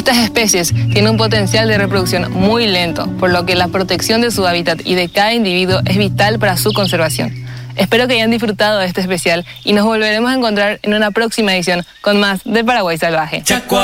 Estas especies tienen un potencial de reproducción muy lento, por lo que la protección de su hábitat y de cada individuo es vital para su conservación. Espero que hayan disfrutado de este especial y nos volveremos a encontrar en una próxima edición con más de Paraguay Salvaje.